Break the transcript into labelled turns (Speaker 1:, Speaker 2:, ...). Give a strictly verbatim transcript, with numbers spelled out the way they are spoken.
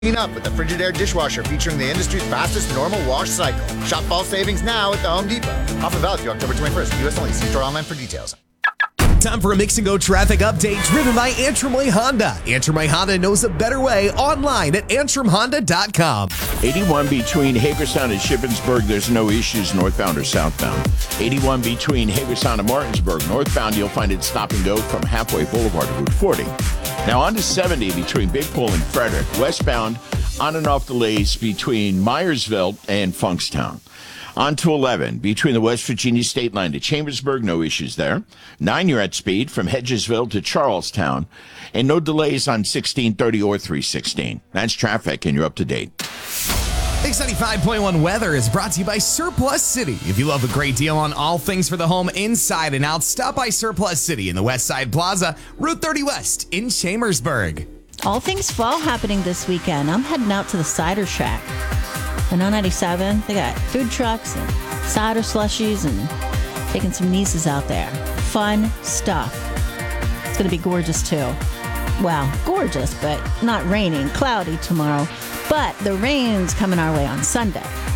Speaker 1: Clean up with the Frigidaire dishwasher featuring the industry's fastest normal wash cycle. Shop fall savings now at the Home Depot. Offer valid through October twenty-first. U S only. See store online for details.
Speaker 2: Time for a Mix and Go traffic update driven by Antrim Way Honda. Antrim Way Honda knows a better way online at antrim honda dot com.
Speaker 3: eighty-one between Hagerstown and Shippensburg, there's no issues northbound or southbound. eighty-one between Hagerstown and Martinsburg, northbound, you'll find it stop and go from Halfway Boulevard to Route forty. Now on to seventy between Big Pool and Frederick, westbound, on and off delays between Myersville and Funkstown. On to eleven, between the West Virginia state line to Chambersburg, no issues there. nine, you're at speed from Hedgesville to Charlestown. And no delays on sixteen thirty or three sixteen. That's traffic, and you're up to date.
Speaker 2: Mix ninety-five point one weather is brought to you by Surplus City. If you love a great deal on all things for the home inside and out, stop by Surplus City in the West Side Plaza, Route thirty West in Chambersburg.
Speaker 4: All things fall happening this weekend. I'm heading out to the Cider Shack. And on ninety-seven, they got food trucks and cider slushies and taking some nieces out there. Fun stuff. It's going to be gorgeous, too. Well, gorgeous, but not raining. Cloudy tomorrow. But the rain's coming our way on Sunday.